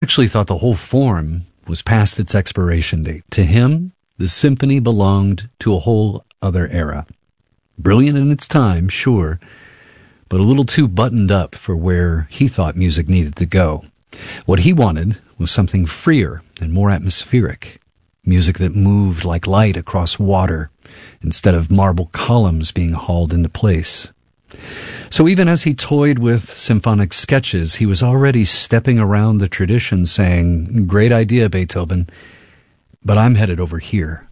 actually thought the whole form was past its expiration date. To him, the symphony belonged to a whole other era. Brilliant in its time, sure, but a little too buttoned up for where he thought music needed to go. What he wanted was something freer and more atmospheric. Music that moved like light across water instead of marble columns being hauled into place. So even as he toyed with symphonic sketches, he was already stepping around the tradition saying, "Great idea, Beethoven, but I'm headed over here."